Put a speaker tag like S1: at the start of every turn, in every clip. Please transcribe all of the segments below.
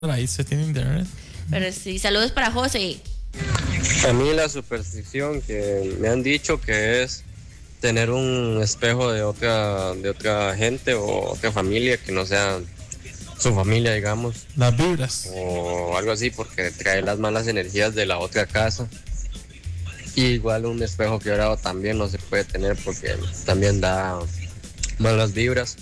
S1: Ahí se tiene internet.
S2: Pero sí, saludos para José.
S3: A mí la superstición que me han dicho que es tener un espejo de otra gente o otra familia que no sea su familia, digamos,
S1: Las vibras.
S3: o algo así, porque trae las malas energías de la otra casa. Y igual un espejo quebrado también no se puede tener porque también da malas vibras.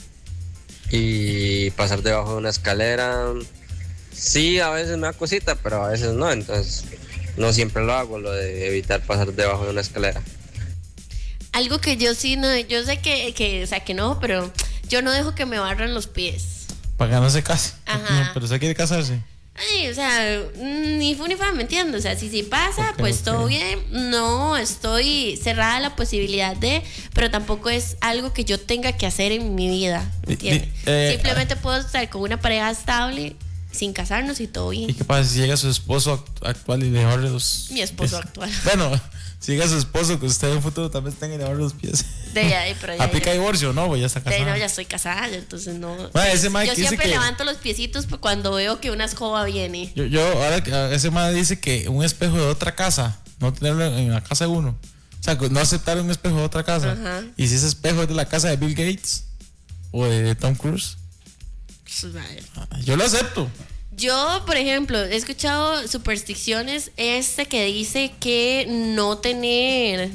S3: Y pasar debajo de una escalera, sí, a veces me da cosita, pero a veces no, entonces no siempre lo hago, lo de evitar pasar debajo de una escalera.
S2: Algo que yo sí no, yo sé que o sea, que no, pero yo no dejo que me barran los pies.
S1: Para que no se case.
S2: Ajá.
S1: No, pero se quiere casarse.
S2: Ay, o sea, ni fu ni fa, ¿me entiendes? O sea, si pasa, pues todo bien. No estoy cerrada a la posibilidad de, pero tampoco es algo que yo tenga que hacer en mi vida, ¿me entiendes? Simplemente puedo estar con una pareja estable sin casarnos y todo bien.
S1: ¿Y qué pasa si llega su esposo actual y le barre los
S2: Mi esposo
S1: pies?
S2: actual.
S1: Bueno, si llega su esposo, que usted en un futuro también tenga y le barre los pies.
S2: De ahí, pero ya,
S1: ¿Aplica divorcio? No, pues ya está
S2: de ahí
S1: casada.
S2: no, ya estoy casada, entonces no.
S1: Bueno, ese mae
S2: Yo
S1: que dice
S2: siempre
S1: que-
S2: levanto los piecitos cuando veo que una escoba viene.
S1: Yo ahora que ese man dice que un espejo de otra casa, no tenerlo en la casa de uno. O sea, no aceptar un espejo de otra casa.
S2: Ajá.
S1: Y si ese espejo es de la casa de Bill Gates o de Tom Cruise,
S2: Pues, madre.
S1: yo lo acepto.
S2: Yo, por ejemplo, he escuchado supersticiones que dice que no tener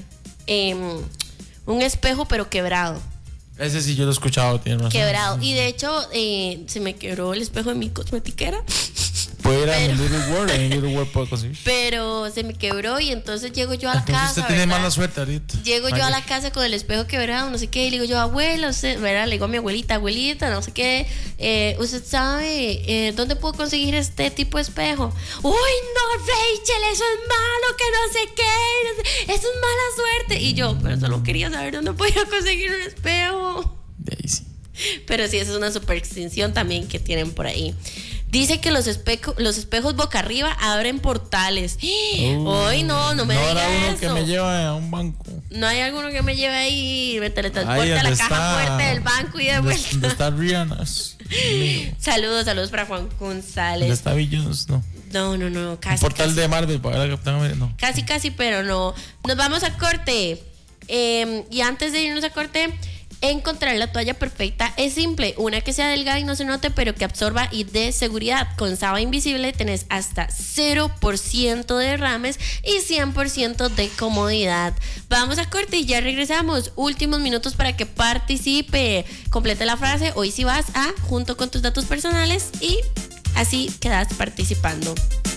S2: un espejo pero quebrado.
S1: Ese sí yo lo he escuchado, tiene razón.
S2: Quebrado. Y de hecho, se me quebró el espejo de mi cosmetiquera.
S1: Puede ir a
S2: pero-
S1: mi Little World, en Little World puedo conseguir.
S2: Pero se me quebró y entonces llego yo a la
S1: Entonces
S2: casa.
S1: usted tiene
S2: ¿verdad?
S1: mala suerte ahorita.
S2: Llego yo a la casa con el espejo quebrado, no sé qué, y le digo yo, abuela, usted, ¿verdad? Le digo a mi abuelita, no sé qué, usted sabe dónde puedo conseguir este tipo de espejo. Uy, no, Rachel, eso es malo, que no sé qué, eso es mala suerte. Y yo, pero solo quería saber dónde podía conseguir un espejo.
S1: De ahí sí.
S2: Pero sí, esa es una superstición también que tienen por ahí. Dice que los espejos boca arriba abren portales. Uy, no me
S1: no
S2: diga
S1: habrá uno
S2: eso.
S1: que me lleva a un banco.
S2: No hay alguno que me lleve ahí y me
S1: Ahí
S2: teletransporte a la
S1: donde
S2: caja
S1: está-
S2: fuerte del banco y de
S1: donde
S2: vuelta.
S1: está Rihanna.
S2: Saludos para Juan
S1: Donde
S2: González.
S1: está Billions, no.
S2: No,
S1: Un
S2: casi.
S1: portal
S2: casi.
S1: de Marvel para ver a Capitán América, no.
S2: Casi, pero no. Nos vamos a corte. Y antes de irnos a corte, encontrar la toalla perfecta es simple. Una que sea delgada y no se note, pero que absorba y dé seguridad. Con Saba Invisible tenés hasta 0% de derrames y 100% de comodidad. Vamos a corte y ya regresamos. Últimos minutos para que participe. Complete la frase. Hoy sí vas a, junto con tus datos personales, y así quedas participando.